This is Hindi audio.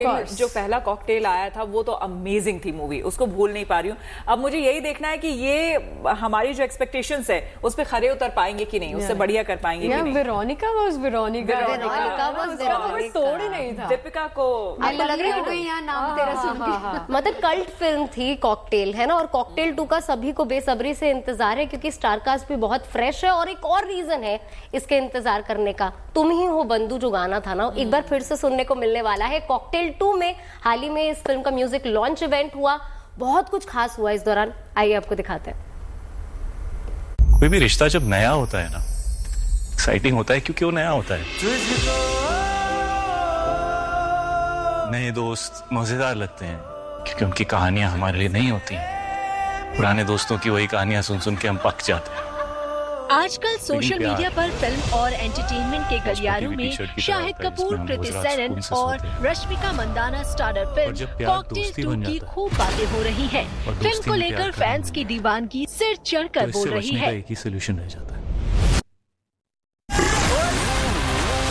जो पहला कॉकटेल आया था वो तो अमेजिंग थी मूवी, उसको भूल नहीं पा रही हूँ। अब मुझे यही देखना है कि ये हमारी जो एक्सपेक्टेशंस है उस पे खरे उतर पाएंगे कि नहीं, उससे बढ़िया कर पाएंगे कि नहीं। वेरोनिका तोड़ ही नहीं था। दीपिका को लग रही हो यहाँ नाम तेरा सुन के। मतलब कल्ट फिल्म थी कॉकटेल, है ना, और कॉकटेल 2 का सभी को बेसब्री से इंतजार है क्योंकि स्टारकास्ट भी बहुत फ्रेश है। और एक और रीजन है इसके इंतजार करने का, तुम ही हो बंधु जो गाना था ना, एक बार फिर से सुनने को मिलने वाला है। कॉकटेल 2 में हाल ही में इस फिल्म का म्यूजिक लॉन्च इवेंट हुआ, बहुत कुछ खास हुआ इस दौरान, आइए आपको दिखाते हैं। कोई भी रिश्ता जब नया होता है ना, एक्साइटिंग होता है क्योंकि वो नया होता है। नए दोस्त मजेदार लगते हैं क्योंकि उनकी कहानियां हमारे लिए नहीं होती हैं। पुराने दोस्तों की वही कहानियां सुन सुन के हम पक जाते हैं। आजकल सोशल मीडिया पर फिल्म और एंटरटेनमेंट के गलियारों में शाहिद कपूर, कृति सेनन और Rashmika Mandanna starrer film cocktail 2 की खूब बातें हो रही हैं। फिल्म को लेकर फैंस की दीवानगी सिर चढ़कर बोल रही है। एक ही सोल्यूशन रह जाता है।